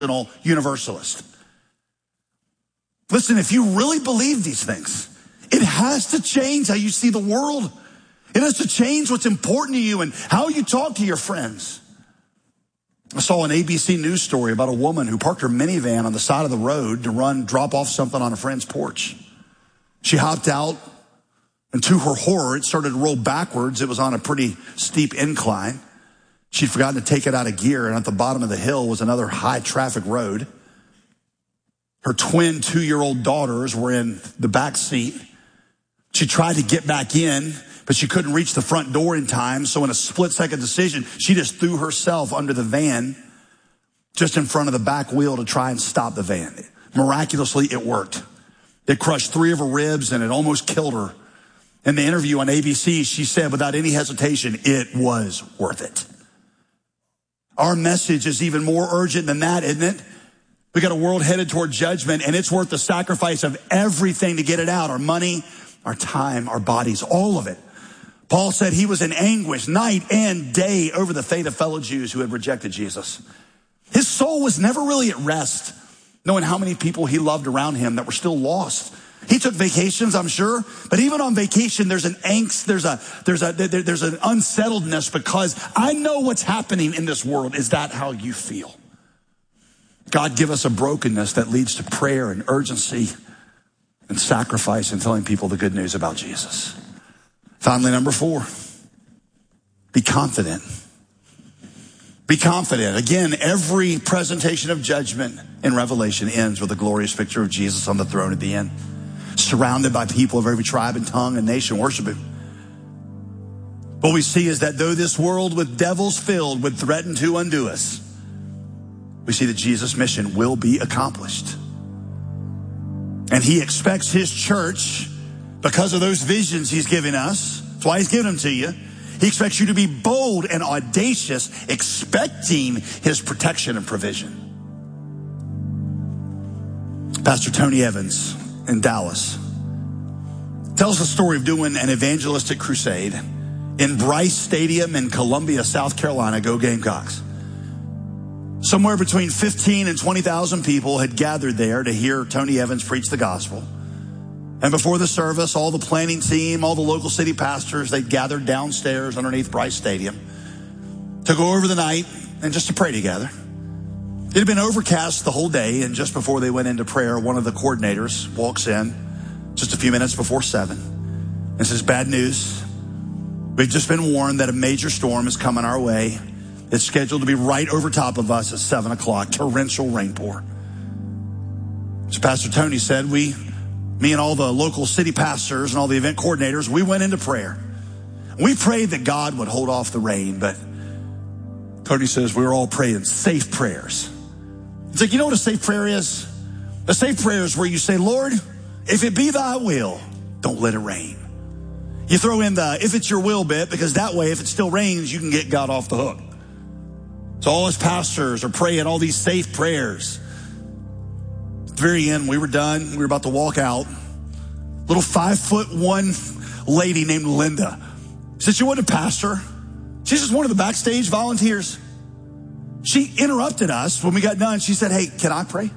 universalist. Listen, if you really believe these things, it has to change how you see the world. It has to change what's important to you and how you talk to your friends. I saw an ABC News story about a woman who parked her minivan on the side of the road to drop off something on a friend's porch. She hopped out, and to her horror, it started to roll backwards. It was on a pretty steep incline. She'd forgotten to take it out of gear, and at the bottom of the hill was another high-traffic road. Her twin 2-year-old daughters were in the back seat. She tried to get back in, but she couldn't reach the front door in time. So in a split-second decision, she just threw herself under the van just in front of the back wheel to try and stop the van. Miraculously, it worked. It crushed 3 of her ribs, and it almost killed her. In the interview on ABC, she said without any hesitation, it was worth it. Our message is even more urgent than that, isn't it? We got a world headed toward judgment, and it's worth the sacrifice of everything to get it out. Our money, our time, our bodies, all of it. Paul said he was in anguish night and day over the fate of fellow Jews who had rejected Jesus. His soul was never really at rest, knowing how many people he loved around him that were still lost. He took vacations, I'm sure, but even on vacation, there's an angst, there's an unsettledness because I know what's happening in this world. Is that how you feel? God, give us a brokenness that leads to prayer and urgency and sacrifice and telling people the good news about Jesus. Finally, number 4, be confident. Be confident. Again, every presentation of judgment in Revelation ends with a glorious picture of Jesus on the throne at the end, surrounded by people of every tribe and tongue and nation worship him. What we see is that though this world with devils filled would threaten to undo us, we see that Jesus' mission will be accomplished. And he expects his church, because of those visions he's giving us, that's why he's giving them to you, he expects you to be bold and audacious, expecting his protection and provision. Pastor Tony Evans in Dallas tells the story of doing an evangelistic crusade in Bryce Stadium in Columbia, South Carolina. Go Gamecocks. Somewhere between 15 and 20,000 people had gathered there to hear Tony Evans preach the gospel. And before the service, all the planning team, all the local city pastors, they'd gathered downstairs underneath Bryce Stadium to go over the night and just to pray together. It had been overcast the whole day, and just before they went into prayer, one of the coordinators walks in just a few minutes before 7 and says, "Bad news. We've just been warned that a major storm is coming our way. It's scheduled to be right over top of us at 7 o'clock, torrential rainpour." So Pastor Tony said, me and all the local city pastors and all the event coordinators, we went into prayer. We prayed that God would hold off the rain, but Tony says we were all praying safe prayers. It's like, you know what a safe prayer is? A safe prayer is where you say, "Lord, if it be thy will, don't let it rain." You throw in the "if it's your will" bit, because that way, if it still rains, you can get God off the hook. So all us pastors are praying all these safe prayers. At the very end, we were done. We were about to walk out. Little 5'1" lady named Linda said she wasn't a pastor. She's just one of the backstage volunteers. She interrupted us when we got done. She said, "Hey, can I pray?"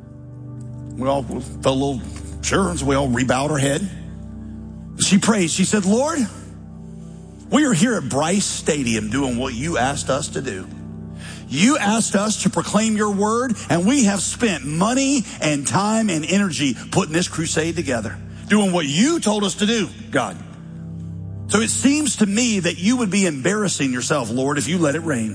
We all felt a little sure, and so we all rebowed our head. She prayed. She said, "Lord, we are here at Bryce Stadium doing what you asked us to do. You asked us to proclaim your word, and we have spent money and time and energy putting this crusade together, doing what you told us to do, God. So it seems to me that you would be embarrassing yourself, Lord, if you let it rain.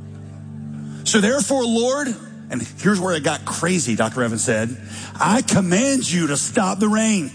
So therefore, Lord," and here's where it got crazy, Dr. Evans said, "I command you to stop the rain."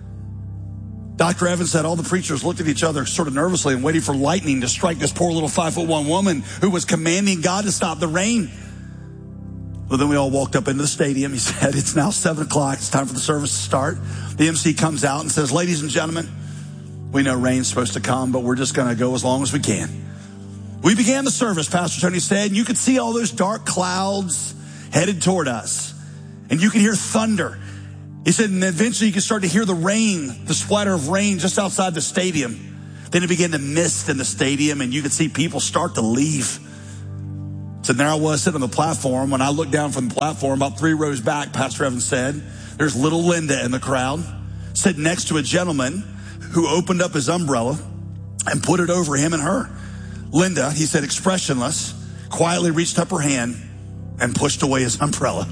Dr. Evans said all the preachers looked at each other sort of nervously and waiting for lightning to strike this poor little 5'1" woman who was commanding God to stop the rain. Well, then we all walked up into the stadium. He said, "It's now 7 o'clock. It's time for the service to start." The MC comes out and says, "Ladies and gentlemen, we know rain's supposed to come, but we're just going to go as long as we can." We began the service, Pastor Tony said, and you could see all those dark clouds headed toward us. And you could hear thunder. He said, and eventually you could start to hear the rain, the splatter of rain just outside the stadium. Then it began to mist in the stadium, and you could see people start to leave. So there I was sitting on the platform. When I looked down from the platform, about 3 rows back, Pastor Evans said, there's little Linda in the crowd, sitting next to a gentleman who opened up his umbrella and put it over him and her. Linda, he said, expressionless, quietly reached up her hand and pushed away his umbrella.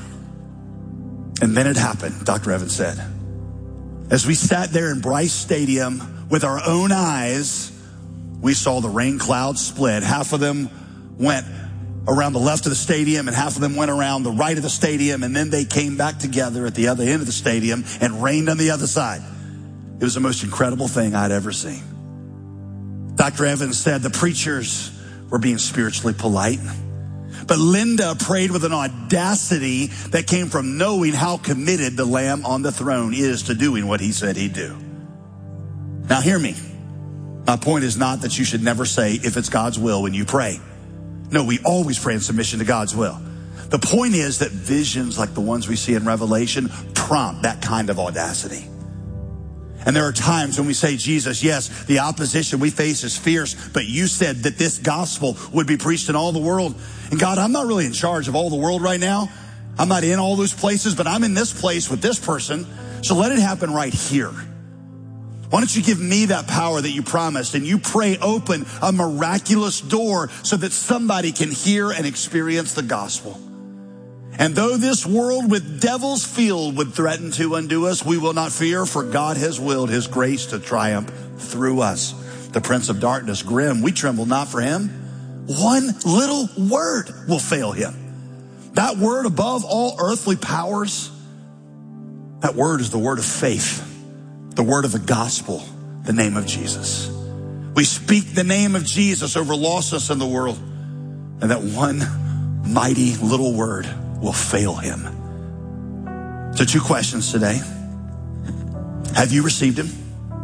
And then it happened, Dr. Evans said. As we sat there in Bryce Stadium with our own eyes, we saw the rain clouds split. Half of them went around the left of the stadium and half of them went around the right of the stadium, and then they came back together at the other end of the stadium and rained on the other side. It was the most incredible thing I'd ever seen. Dr. Evans said the preachers were being spiritually polite, but Linda prayed with an audacity that came from knowing how committed the Lamb on the throne is to doing what he said he'd do. Now hear me. My point is not that you should never say if it's God's will when you pray. No, we always pray in submission to God's will. The point is that visions like the ones we see in Revelation prompt that kind of audacity. And there are times when we say, Jesus, yes, the opposition we face is fierce, but you said that this gospel would be preached in all the world. And God, I'm not really in charge of all the world right now. I'm not in all those places, but I'm in this place with this person. So let it happen right here. Why don't you give me that power that you promised, and you pray open a miraculous door so that somebody can hear and experience the gospel. And though this world with devils filled would threaten to undo us, we will not fear, for God has willed his grace to triumph through us. The prince of darkness, grim, we tremble not for him. One little word will fail him. That word above all earthly powers, that word is the word of faith. The word of the gospel, the name of Jesus. We speak the name of Jesus over lostness in the world, and that one mighty little word will fail him. So 2 questions today. Have you received him?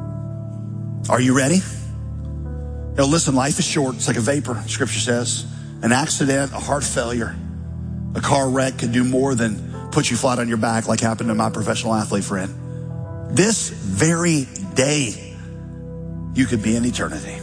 Are you ready? Now listen, life is short. It's like a vapor, Scripture says. An accident, a heart failure, a car wreck could do more than put you flat on your back like happened to my professional athlete friend. This very day, you could be in eternity.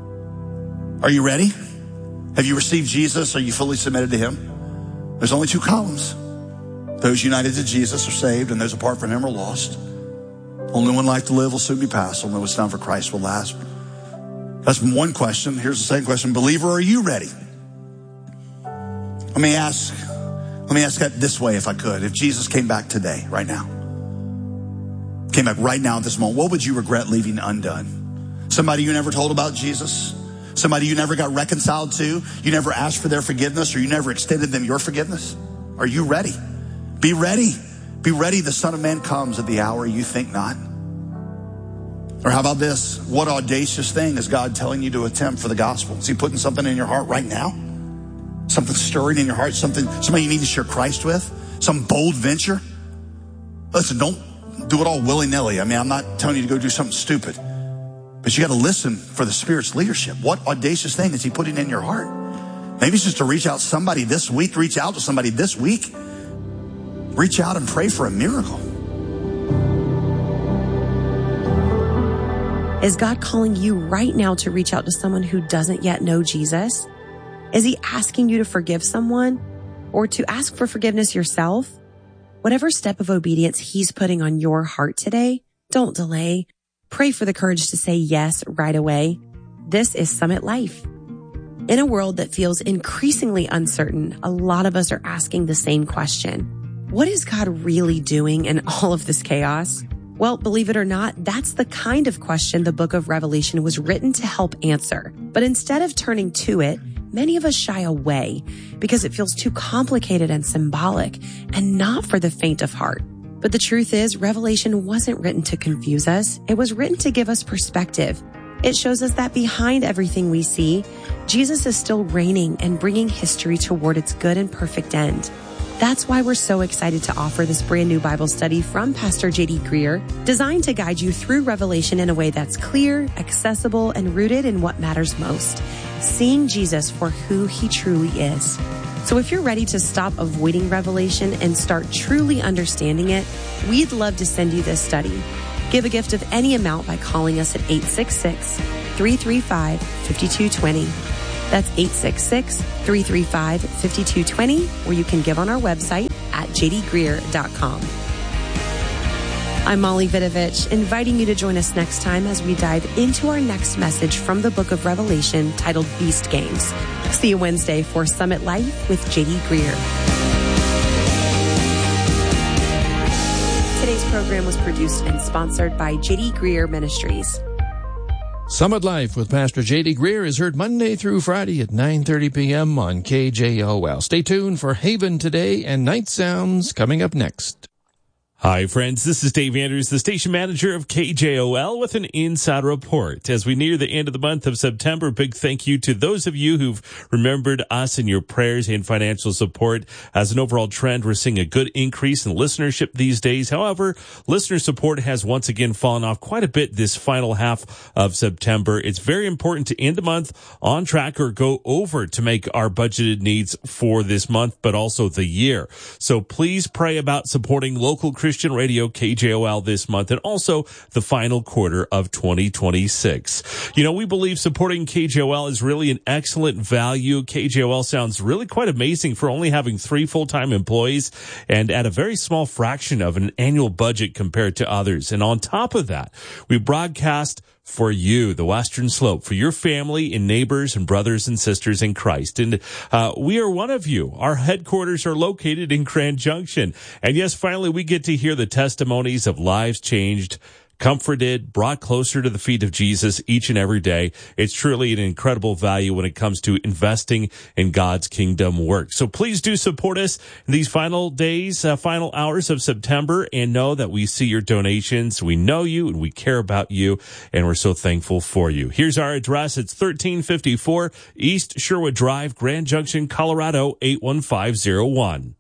Are you ready? Have you received Jesus? Are you fully submitted to him? There's only 2 columns. Those united to Jesus are saved, and those apart from him are lost. Only one life to live will soon be past. Only what's done for Christ will last. That's one question. Here's the second question. Believer, are you ready? Let me ask that this way if I could. If Jesus came back today, right now, came back right now at this moment, what would you regret leaving undone? Somebody you never told about Jesus? Somebody you never got reconciled to? You never asked for their forgiveness, or you never extended them your forgiveness? Are you ready? Be ready. Be ready. The Son of Man comes at the hour you think not. Or how about this? What audacious thing is God telling you to attempt for the gospel? Is he putting something in your heart right now? Something stirring in your heart? Somebody you need to share Christ with? Some bold venture? Listen, don't do it all willy-nilly. I mean, I'm not telling you to go do something stupid, but you got to listen for the Spirit's leadership. What audacious thing is he putting in your heart? Maybe it's just to reach out to somebody this week. Reach out to somebody this week. Reach out and pray for a miracle. Is God calling you right now to reach out to someone who doesn't yet know Jesus? Is he asking you to forgive someone or to ask for forgiveness yourself? Whatever step of obedience he's putting on your heart today, don't delay. Pray for the courage to say yes right away. This is Summit Life. In a world that feels increasingly uncertain, a lot of us are asking the same question. What is God really doing in all of this chaos? Well, believe it or not, that's the kind of question the book of Revelation was written to help answer. But instead of turning to it, many of us shy away because it feels too complicated and symbolic and not for the faint of heart. But the truth is, Revelation wasn't written to confuse us. It was written to give us perspective. It shows us that behind everything we see, Jesus is still reigning and bringing history toward its good and perfect end. That's why we're so excited to offer this brand new Bible study from Pastor J.D. Greear, designed to guide you through Revelation in a way that's clear, accessible, and rooted in what matters most, seeing Jesus for who he truly is. So if you're ready to stop avoiding Revelation and start truly understanding it, we'd love to send you this study. Give a gift of any amount by calling us at 866-335-5220. That's 866-335-5220, or you can give on our website at jdgreer.com. I'm Molly Vidovich, inviting you to join us next time as we dive into our next message from the book of Revelation titled Beast Games. See you Wednesday for Summit Life with J.D. Greer. Today's program was produced and sponsored by J.D. Greer Ministries. Summit Life with Pastor J.D. Greer is heard Monday through Friday at 9:30 p.m. on KJOL. Stay tuned for Haven Today and Night Sounds coming up next. Hi, friends. This is Dave Andrews, the station manager of KJOL, with an inside report. As we near the end of the month of September, big thank you to those of you who've remembered us in your prayers and financial support. As an overall trend, we're seeing a good increase in listenership these days. However, listener support has once again fallen off quite a bit this final half of September. It's very important to end the month on track or go over to make our budgeted needs for this month, but also the year. So please pray about supporting local Christian radio KJOL this month and also the final quarter of 2026. You know, we believe supporting KJOL is really an excellent value. KJOL sounds really quite amazing for only having 3 full-time employees and at a very small fraction of an annual budget compared to others. And on top of that, we broadcast for you, the Western Slope, for your family and neighbors and brothers and sisters in Christ. And we are one of you. Our headquarters are located in Grand Junction. And yes, finally, we get to hear the testimonies of lives changed, comforted, brought closer to the feet of Jesus each and every day. It's truly an incredible value when it comes to investing in God's kingdom work. So please do support us in these final days, final hours of September, and know that we see your donations. We know you and we care about you, and we're so thankful for you. Here's our address. It's 1354 East Sherwood Drive, Grand Junction, Colorado, 81501.